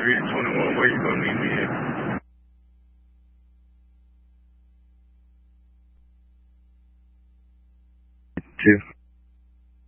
3 to 21, where you gonna meet me at? Two.